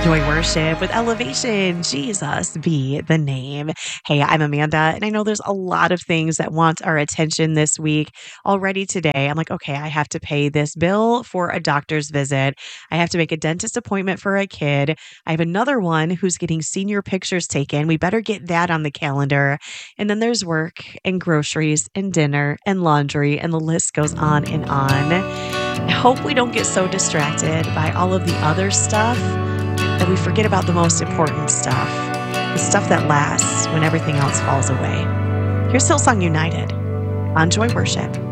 Joy Worship with Elevation. Jesus be the name. Hey, I'm Amanda, and I know there's a lot of things that want our attention this week. Already today, I'm like, okay, I have to pay this bill for a doctor's visit. I have to make a dentist appointment for a kid. I have another one who's getting senior pictures taken. We better get that on the calendar. And then there's work and groceries and dinner and laundry, and the list goes on and on. I hope we don't get so distracted by all of the other stuff that we forget about the most important stuff, the stuff that lasts when everything else falls away. Here's Hillsong United on Joy Worship.